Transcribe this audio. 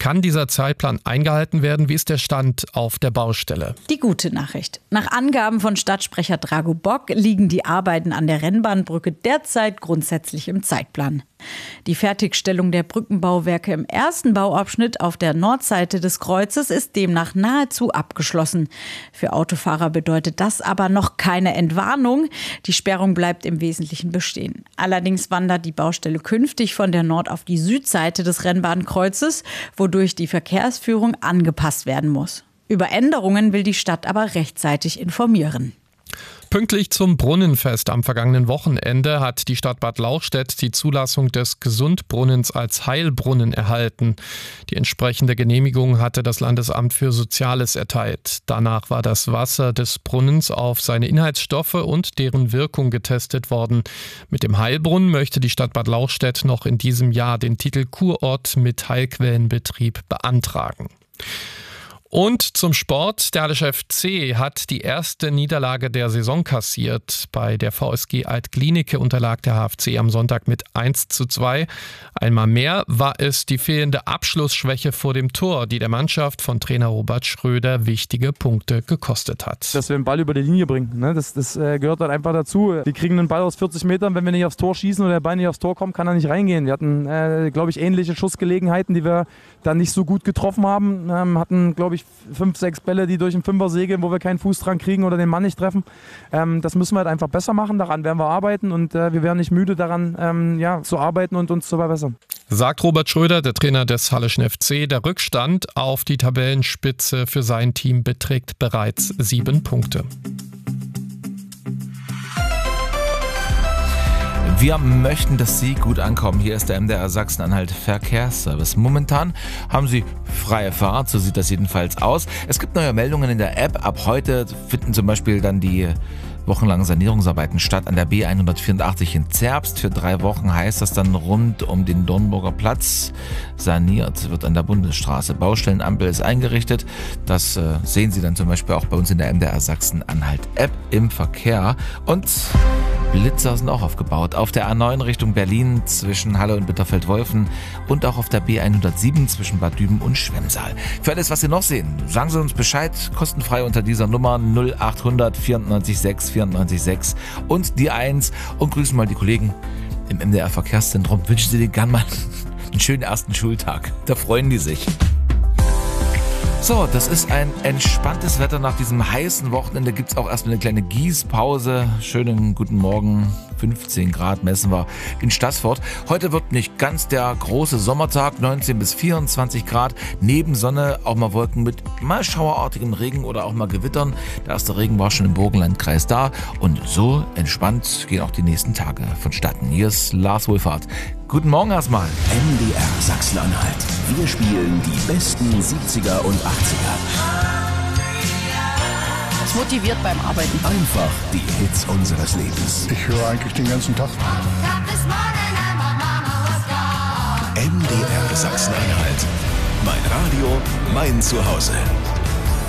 Kann dieser Zeitplan eingehalten werden? Wie ist der Stand auf der Baustelle? Die gute Nachricht. Nach Angaben von Stadtsprecher Drago Bock liegen die Arbeiten an der Rennbahnbrücke derzeit grundsätzlich im Zeitplan. Die Fertigstellung der Brückenbauwerke im ersten Bauabschnitt auf der Nordseite des Kreuzes ist demnach nahezu abgeschlossen. Für Autofahrer bedeutet das aber noch keine Entwarnung. Die Sperrung bleibt im Wesentlichen bestehen. Allerdings wandert die Baustelle künftig von der Nord- auf die Südseite des Rennbahnkreuzes, wodurch die Verkehrsführung angepasst werden muss. Über Änderungen will die Stadt aber rechtzeitig informieren. Pünktlich zum Brunnenfest am vergangenen Wochenende hat die Stadt Bad Lauchstädt die Zulassung des Gesundbrunnens als Heilbrunnen erhalten. Die entsprechende Genehmigung hatte das Landesamt für Soziales erteilt. Danach war das Wasser des Brunnens auf seine Inhaltsstoffe und deren Wirkung getestet worden. Mit dem Heilbrunnen möchte die Stadt Bad Lauchstädt noch in diesem Jahr den Titel Kurort mit Heilquellenbetrieb beantragen. Und zum Sport. Der Hallische FC hat die erste Niederlage der Saison kassiert. Bei der VSG Alt-Glienicke unterlag der HFC am Sonntag mit 1:2. Einmal mehr war es die fehlende Abschlussschwäche vor dem Tor, die der Mannschaft von Trainer Robert Schröder wichtige Punkte gekostet hat. Dass wir den Ball über die Linie bringen, ne? Das gehört halt einfach dazu. Wir kriegen einen Ball aus 40 Metern, wenn wir nicht aufs Tor schießen oder der Ball nicht aufs Tor kommt, kann er nicht reingehen. Wir hatten, glaube ich, ähnliche Schussgelegenheiten, die wir dann nicht so gut getroffen haben. Hatten, glaube ich, 5, 6 Bälle, die durch den Fünfer segeln, wo wir keinen Fuß dran kriegen oder den Mann nicht treffen. Das müssen wir halt einfach besser machen, daran werden wir arbeiten und wir werden nicht müde daran zu arbeiten und uns zu verbessern. Sagt Robert Schröder, der Trainer des Hallischen FC. Der Rückstand auf die Tabellenspitze für sein Team beträgt bereits 7 Punkte. Wir möchten, dass Sie gut ankommen. Hier ist der MDR Sachsen-Anhalt Verkehrsservice. Momentan haben Sie freie Fahrt, so sieht das jedenfalls aus. Es gibt neue Meldungen in der App. Ab heute finden zum Beispiel dann die wochenlangen Sanierungsarbeiten statt an der B184 in Zerbst. Für 3 Wochen heißt das dann rund um den Dornburger Platz. Saniert wird an der Bundesstraße. Baustellenampel ist eingerichtet. Das sehen Sie dann zum Beispiel auch bei uns in der MDR Sachsen-Anhalt App im Verkehr. Und Blitzer sind auch aufgebaut. Auf der A9 Richtung Berlin zwischen Halle und Bitterfeld-Wolfen und auch auf der B107 zwischen Bad Düben und Schwemmsaal. Für alles, was Sie noch sehen, sagen Sie uns Bescheid. Kostenfrei unter dieser Nummer 0800 94 6 94 6 und die 1 und grüßen mal die Kollegen im MDR Verkehrszentrum. Wünschen Sie denen gern mal einen schönen ersten Schultag. Da freuen die sich. So, das ist ein entspanntes Wetter nach diesem heißen Wochenende. Gibt es auch erstmal eine kleine Gießpause. Schönen guten Morgen. 15 Grad messen wir in Stassfurt. Heute wird nicht ganz der große Sommertag, 19 bis 24 Grad. Neben Sonne auch mal Wolken mit mal schauerartigem Regen oder auch mal Gewittern. Der erste Regen war schon im Burgenlandkreis da. Und so entspannt gehen auch die nächsten Tage vonstatten. Hier ist Lars Wohlfahrt. Guten Morgen erstmal. MDR Sachsen-Anhalt. Wir spielen die besten 70er und 80er. Das motiviert beim Arbeiten. Einfach die Hits unseres Lebens. Ich höre eigentlich den ganzen Tag. MDR Sachsen-Anhalt. Mein Radio, mein Zuhause.